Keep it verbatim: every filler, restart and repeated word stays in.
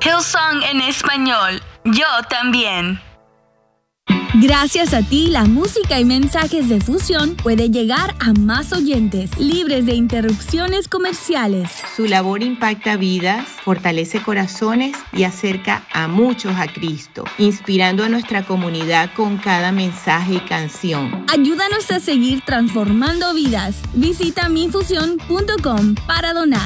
Hillsong en español. Yo también. Gracias a ti, la música y mensajes de Fusión puede llegar a más oyentes, libres de interrupciones comerciales. Su labor impacta vidas, fortalece corazones y acerca a muchos a Cristo, inspirando a nuestra comunidad con cada mensaje y canción. Ayúdanos a seguir transformando vidas. Visita mi fusión punto com para donar.